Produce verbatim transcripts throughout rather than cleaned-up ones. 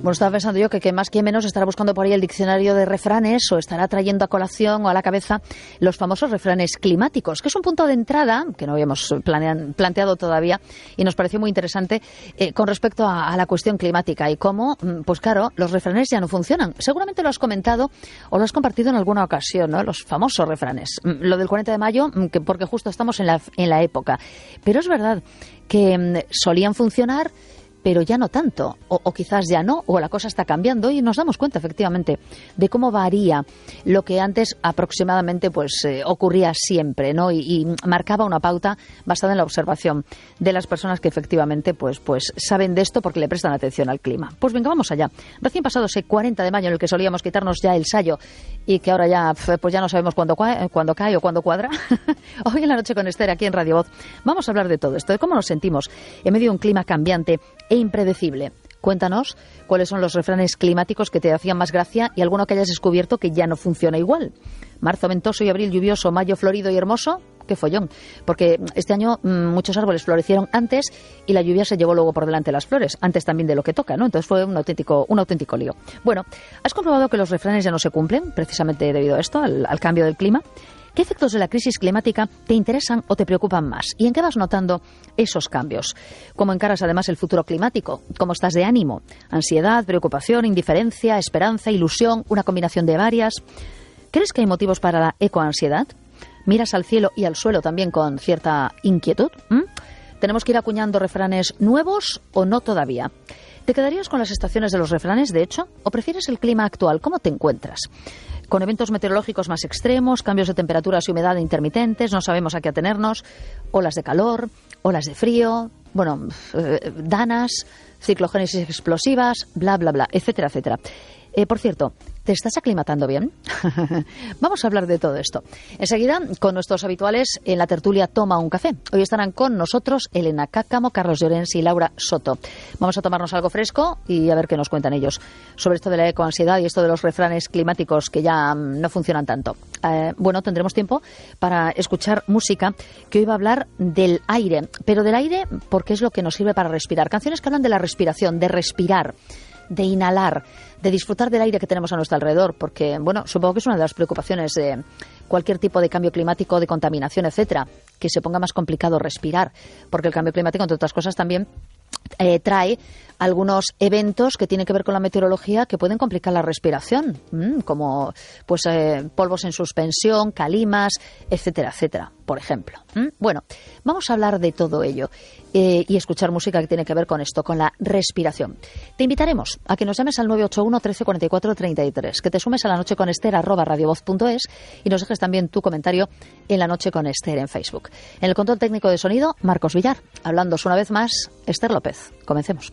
Bueno, estaba pensando yo que, que más que menos estará buscando por ahí el diccionario de refranes o estará trayendo a colación o a la cabeza los famosos refranes climáticos, que es un punto de entrada que no habíamos planean, planteado todavía y nos pareció muy interesante eh, con respecto a, a la cuestión climática y cómo, pues claro, los refranes ya no funcionan. Seguramente lo has comentado o lo has compartido en alguna ocasión, ¿no? Los famosos refranes. Lo del cuarenta de mayo, que porque justo estamos en la, en la época. Pero es verdad que solían funcionar, pero ya no tanto, o, o quizás ya no, o la cosa está cambiando y nos damos cuenta efectivamente de cómo varía lo que antes aproximadamente pues eh, ocurría siempre, ¿no? Y, y marcaba una pauta basada en la observación de las personas que efectivamente pues pues saben de esto porque le prestan atención al clima. Pues venga, vamos allá. Recién pasado ese cuarenta de mayo en el que solíamos quitarnos ya el sayo y que ahora ya pues ya no sabemos cuándo, cuándo cae o cuándo cuadra. Hoy en la noche con Esther aquí en Radio Voz vamos a hablar de todo esto, de cómo nos sentimos en medio de un clima cambiante e impredecible. Cuéntanos cuáles son los refranes climáticos que te hacían más gracia y alguno que hayas descubierto que ya no funciona igual. Marzo ventoso y abril lluvioso, mayo florido y hermoso. Qué follón, porque este año mmm, muchos árboles florecieron antes y la lluvia se llevó luego por delante las flores, antes también de lo que toca, ¿no? Entonces fue un auténtico, un auténtico lío. Bueno, ¿has comprobado que los refranes ya no se cumplen precisamente debido a esto, al, al cambio del clima? ¿Qué efectos de la crisis climática te interesan o te preocupan más? ¿Y en qué vas notando esos cambios? ¿Cómo encaras además el futuro climático? ¿Cómo estás de ánimo? ¿Ansiedad, preocupación, indiferencia, esperanza, ilusión, una combinación de varias? ¿Crees que hay motivos para la ecoansiedad? ¿Miras al cielo y al suelo también con cierta inquietud? ¿Mm? ¿Tenemos que ir acuñando refranes nuevos o no todavía? ¿Te quedarías con las estaciones de los refranes, de hecho? ¿O prefieres el clima actual? ¿Cómo te encuentras? Con eventos meteorológicos más extremos, cambios de temperaturas y humedad intermitentes, no sabemos a qué atenernos, olas de calor, olas de frío, bueno, eh, danas, ciclogénesis explosivas, bla, bla, bla, etcétera, etcétera. Eh, por cierto, ¿te estás aclimatando bien? Vamos a hablar de todo esto. Enseguida, con nuestros habituales en la tertulia Toma un Café. Hoy estarán con nosotros Elena Cáccamo, Carlos Llorens y Laura Soto. Vamos a tomarnos algo fresco y a ver qué nos cuentan ellos sobre esto de la ecoansiedad y esto de los refranes climáticos que ya um, no funcionan tanto. Eh, bueno, tendremos tiempo para escuchar música que hoy va a hablar del aire, pero del aire porque es lo que nos sirve para respirar. Canciones que hablan de la respiración, de respirar, de inhalar, de disfrutar del aire que tenemos a nuestro alrededor, porque, bueno, supongo que es una de las preocupaciones de cualquier tipo de cambio climático, de contaminación, etcétera, que se ponga más complicado respirar, porque el cambio climático, entre otras cosas, también eh, trae algunos eventos que tienen que ver con la meteorología que pueden complicar la respiración, mmm, como pues eh, polvos en suspensión, calimas, etcétera, etcétera, por ejemplo. ¿Mm? Bueno, vamos a hablar de todo ello eh, y escuchar música que tiene que ver con esto, con la respiración. Te invitaremos a que nos llames al nueve ocho uno, trece, cuarenta y cuatro, treinta y tres, que te sumes a La Noche con Esther, arroba radiovoz punto es, y nos dejes también tu comentario en La Noche con Esther en Facebook. En el control técnico de sonido, Marcos Villar. Hablándos una vez más, Esther López. Comencemos.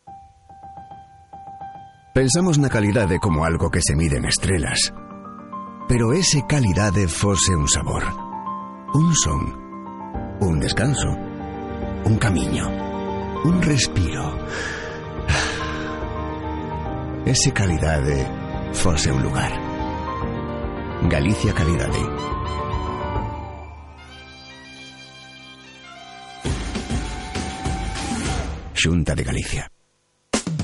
Pensamos na calidade como algo que se mide en estrelas. Pero ese calidade fose un sabor, un son, un descanso, un camiño, un respiro. Ese calidade fose un lugar. Galicia Calidade. Xunta de Galicia.